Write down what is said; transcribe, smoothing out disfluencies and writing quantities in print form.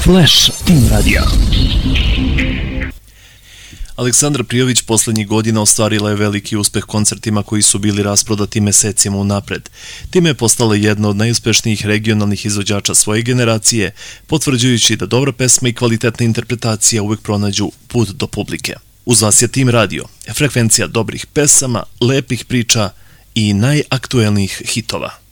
Flash Team Radio. Aleksandra Prijović poslednjih godina ostvarila je veliki uspeh koncertima koji su bili rasprodati mesecima unapred. Time je postala jedna od najuspešnijih regionalnih izvođača svoje generacije, potvrđujući da dobra pesma i kvalitetna interpretacija uvek pronađu put do publike. Uz vas je Team Radio, frekvencija dobrih pesama, lepih priča i najaktuelnijih hitova.